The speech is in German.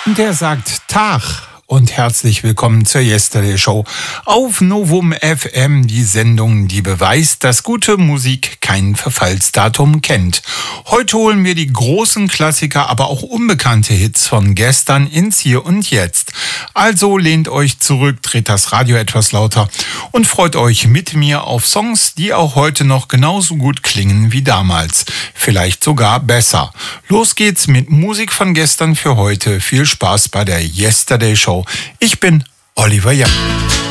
Der sagt Tag und herzlich willkommen zur Yesterday Show auf Novum FM, die Sendung, die beweist, dass gute Musik kein Verfallsdatum kennt. Heute holen wir die großen Klassiker, aber auch unbekannte Hits von gestern ins Hier und Jetzt. Also lehnt euch zurück, dreht das Radio etwas lauter und freut euch mit mir auf Songs, die auch heute noch genauso gut klingen wie damals. Vielleicht sogar besser. Los geht's mit Musik von gestern für heute. Viel Spaß bei der Yesterday Show. Ich bin Oliver Young.